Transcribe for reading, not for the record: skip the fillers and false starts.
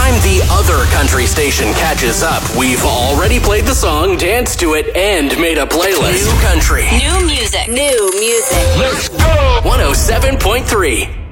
time the other country station catches up, we've already played the song, danced to it, and made a playlist. New country. New music. New music. Let's go! 107.3.